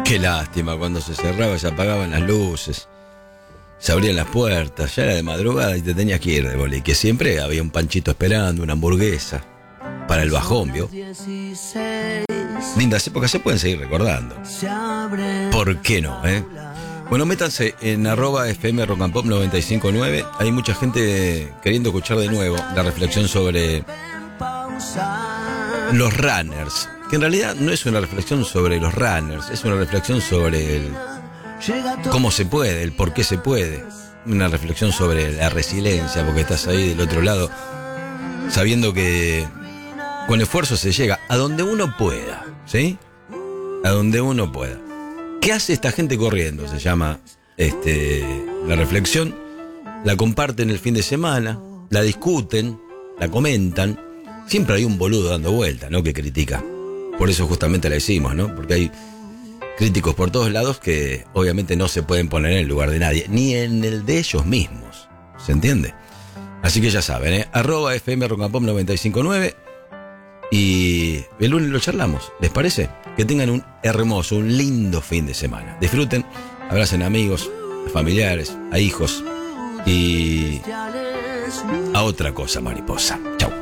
Qué lástima, cuando se cerraba se apagaban las luces, se abrían las puertas, ya era de madrugada y te tenías que ir de boliche. Siempre había un panchito esperando, una hamburguesa, para el bajón, ¿vio? Lindas épocas se pueden seguir recordando. ¿Por qué no, eh? Bueno, métanse en @FM Rock and Pop 959. Hay mucha gente queriendo escuchar de nuevo la reflexión sobre los runners. Que en realidad no es una reflexión sobre los runners, es una reflexión sobre el cómo se puede, el por qué se puede. Una reflexión sobre la resiliencia, porque estás ahí del otro lado, sabiendo que con esfuerzo se llega a donde uno pueda, ¿sí? A donde uno pueda. ¿Qué hace esta gente corriendo? Se llama la reflexión. La comparten el fin de semana, la discuten, la comentan. Siempre hay un boludo dando vuelta, ¿no? Que critica. Por eso justamente la decimos, ¿no? Porque hay críticos por todos lados que obviamente no se pueden poner en el lugar de nadie, ni en el de ellos mismos. ¿Se entiende? Así que ya saben, ¿eh? @FM Rock and Pop 959. Y el lunes lo charlamos, ¿les parece? Que tengan un hermoso, un lindo fin de semana. Disfruten, abracen a amigos, a familiares, a hijos y a otra cosa mariposa. Chau.